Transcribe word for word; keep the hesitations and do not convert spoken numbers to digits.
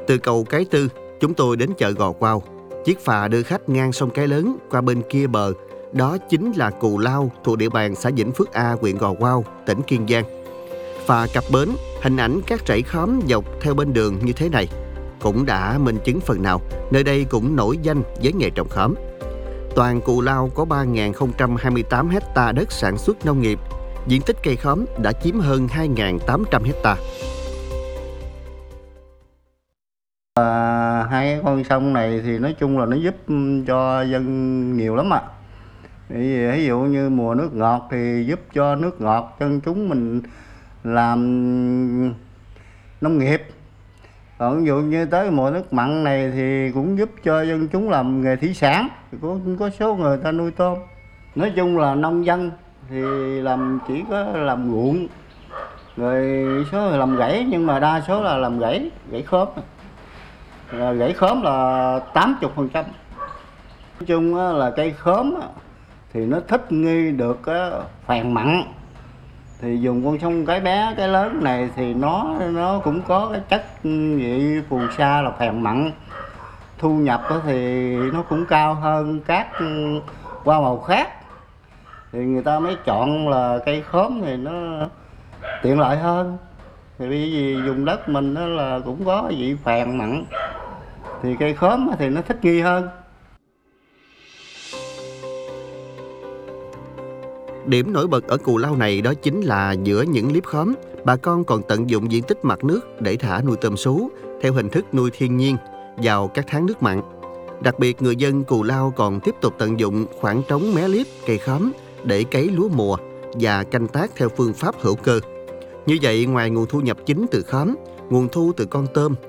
Từ cầu Cái Tư, chúng tôi đến chợ Gò Quao. Chiếc phà đưa khách ngang sông Cái Lớn qua bên kia bờ. Đó chính là Cù Lao, thuộc địa bàn xã Vĩnh Phước A, huyện Gò Quao, tỉnh Kiên Giang. Phà cập bến, hình ảnh các rẫy khóm dọc theo bên đường như thế này cũng đã minh chứng phần nào nơi đây cũng nổi danh với nghề trồng khóm. Toàn Cù Lao có ba nghìn không trăm hai mươi tám hecta đất sản xuất nông nghiệp, diện tích cây khóm đã chiếm hơn hai nghìn tám trăm hecta. À, hai con sông này thì nói chung là nó giúp cho dân nhiều lắm ạ. À. Ví dụ như mùa nước ngọt thì giúp cho nước ngọt dân chúng mình làm nông nghiệp. Còn ví dụ như tới mùa nước mặn này thì cũng giúp cho dân chúng làm nghề thủy sản. Có, có số người ta nuôi tôm. Nói chung là nông dân thì làm chỉ có làm ruộng, rồi số người làm rẫy, nhưng mà đa số là làm rẫy, rẫy khóm. Rẫy khóm là tám mươi phần trăm. Nói chung là cây khóm thì nó thích nghi được phèn mặn. Thì dùng con sông Cái Bé, Cái Lớn này thì nó nó cũng có cái chất vị phù sa là phèn mặn. Thu nhập thì nó cũng cao hơn các hoa màu khác. Thì người ta mới chọn là cây khóm thì nó tiện lợi hơn. Thì bởi vì dùng đất mình đó là cũng có vị phèn mặn, thì cây khóm thì nó thích nghi hơn. Điểm nổi bật ở Cù Lao này đó chính là giữa những liếp khóm, bà con còn tận dụng diện tích mặt nước để thả nuôi tôm sú theo hình thức nuôi thiên nhiên vào các tháng nước mặn. Đặc biệt, người dân Cù Lao còn tiếp tục tận dụng khoảng trống mé liếp cây khóm để cấy lúa mùa và canh tác theo phương pháp hữu cơ. Như vậy, ngoài nguồn thu nhập chính từ khóm, nguồn thu từ con tôm